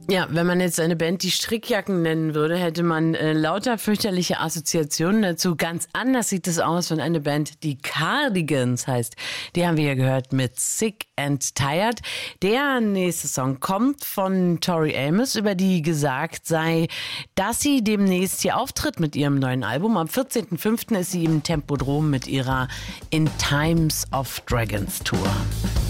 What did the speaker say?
Ja, wenn man jetzt eine Band die Strickjacken nennen würde, hätte man lauter fürchterliche Assoziationen dazu. Ganz anders sieht es aus, wenn eine Band die Cardigans heißt. Die haben wir ja gehört mit Sick and Tired. Der nächste Song kommt von Tori Amos, über die gesagt sei, dass sie demnächst hier auftritt mit ihrem neuen Album. Am 14.05. ist sie im Tempodrom mit ihrer In Times of Dragons Tour.